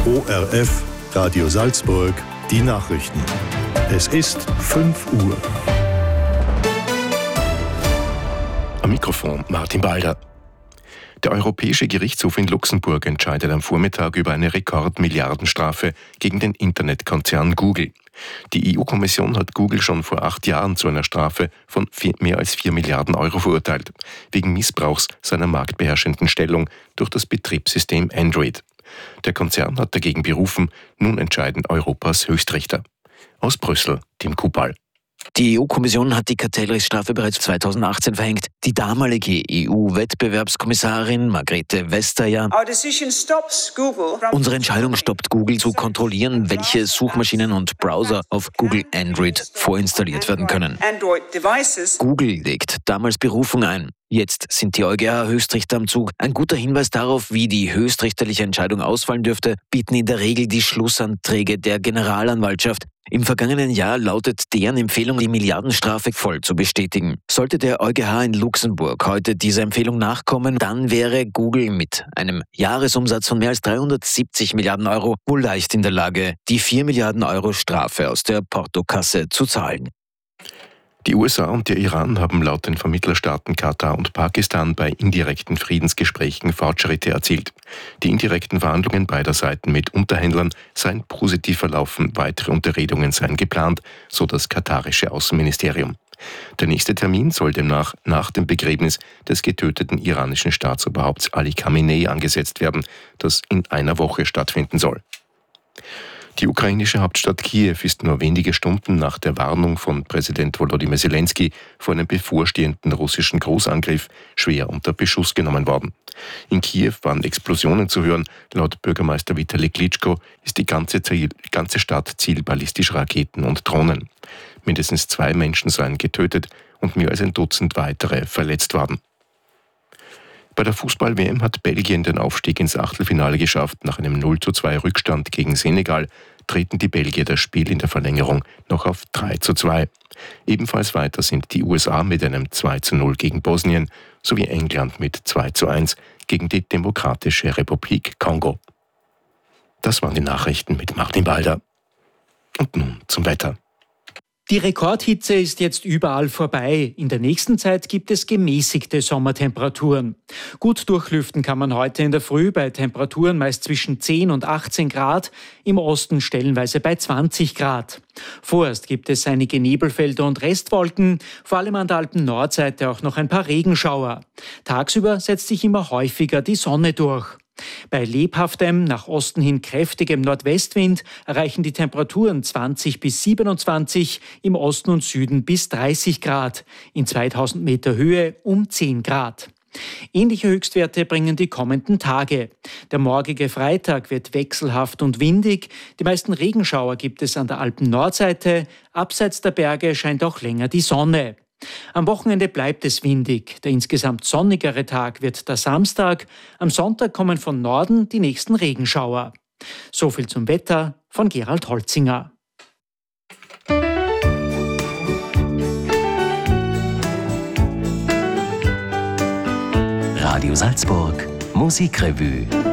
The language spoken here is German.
ORF Radio Salzburg, die Nachrichten. Es ist 5 Uhr. Am Mikrofon Martin Balder. Der Europäische Gerichtshof in Luxemburg entscheidet am Vormittag über eine Rekordmilliardenstrafe gegen den Internetkonzern Google. Die EU-Kommission hat Google schon vor 8 Jahren zu einer Strafe von mehr als 4 Milliarden Euro verurteilt, wegen Missbrauchs seiner marktbeherrschenden Stellung durch das Betriebssystem Android. Der Konzern hat dagegen berufen, nun entscheiden Europas Höchstrichter. Aus Brüssel, Tim Kubal. Die EU-Kommission hat die Kartellrechtsstrafe bereits 2018 verhängt. Die damalige EU-Wettbewerbskommissarin Margrethe Vestager: Unsere Entscheidung stoppt Google zu kontrollieren, welche Suchmaschinen und Browser auf Google Android vorinstalliert werden können. Google legt damals Berufung ein. Jetzt sind die EuGH-Höchstrichter am Zug. Ein guter Hinweis darauf, wie die höchstrichterliche Entscheidung ausfallen dürfte, bieten in der Regel die Schlussanträge der Generalanwaltschaft. Im vergangenen Jahr lautet deren Empfehlung, die Milliardenstrafe voll zu bestätigen. Sollte der EuGH in Luxemburg heute dieser Empfehlung nachkommen, dann wäre Google mit einem Jahresumsatz von mehr als 370 Milliarden Euro wohl leicht in der Lage, die 4 Milliarden Euro Strafe aus der Portokasse zu zahlen. Die USA und der Iran haben laut den Vermittlerstaaten Katar und Pakistan bei indirekten Friedensgesprächen Fortschritte erzielt. Die indirekten Verhandlungen beider Seiten mit Unterhändlern seien positiv verlaufen, weitere Unterredungen seien geplant, so das katarische Außenministerium. Der nächste Termin soll demnach nach dem Begräbnis des getöteten iranischen Staatsoberhaupts Ali Khamenei angesetzt werden, das in einer Woche stattfinden soll. Die ukrainische Hauptstadt Kiew ist nur wenige Stunden nach der Warnung von Präsident Volodymyr Zelensky vor einem bevorstehenden russischen Großangriff schwer unter Beschuss genommen worden. In Kiew waren Explosionen zu hören. Laut Bürgermeister Vitali Klitschko ist die ganze Stadt Ziel ballistischer Raketen und Drohnen. Mindestens 2 Menschen seien getötet und mehr als ein Dutzend weitere verletzt worden. Bei der Fußball-WM hat Belgien den Aufstieg ins Achtelfinale geschafft. Nach einem 0:2 Rückstand gegen Senegal treten die Belgier das Spiel in der Verlängerung noch auf 3:2. Ebenfalls weiter sind die USA mit einem 2:0 gegen Bosnien sowie England mit 2:1 gegen die Demokratische Republik Kongo. Das waren die Nachrichten mit Martin Balder. Und nun zum Wetter. Die Rekordhitze ist jetzt überall vorbei. In der nächsten Zeit gibt es gemäßigte Sommertemperaturen. Gut durchlüften kann man heute in der Früh bei Temperaturen meist zwischen 10 und 18 Grad, im Osten stellenweise bei 20 Grad. Vorerst gibt es einige Nebelfelder und Restwolken, vor allem an der Alpen-Nordseite auch noch ein paar Regenschauer. Tagsüber setzt sich immer häufiger die Sonne durch. Bei lebhaftem, nach Osten hin kräftigem Nordwestwind erreichen die Temperaturen 20 bis 27, im Osten und Süden bis 30 Grad, in 2000 Meter Höhe um 10 Grad. Ähnliche Höchstwerte bringen die kommenden Tage. Der morgige Freitag wird wechselhaft und windig. Die meisten Regenschauer gibt es an der Alpen-Nordseite. Abseits der Berge scheint auch länger die Sonne. Am Wochenende bleibt es windig. Der insgesamt sonnigere Tag wird der Samstag. Am Sonntag kommen von Norden die nächsten Regenschauer. Soviel zum Wetter von Gerald Holzinger. Radio Salzburg, Musikrevue.